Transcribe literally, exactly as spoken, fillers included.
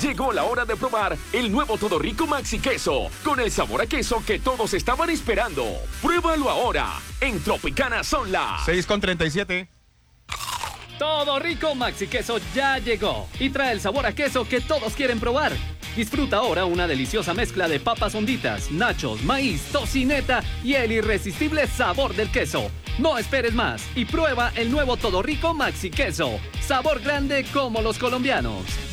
Llegó la hora de probar el nuevo Todo Rico Maxi Queso, con el sabor a queso que todos estaban esperando. Pruébalo ahora, en Tropicana son las seis con treinta y siete. Todo Rico Maxi Queso ya llegó y trae el sabor a queso que todos quieren probar. Disfruta ahora una deliciosa mezcla de papas honditas, nachos, maíz, tocineta y el irresistible sabor del queso. No esperes más y prueba el nuevo Todo Rico Maxi Queso. Sabor grande como los colombianos.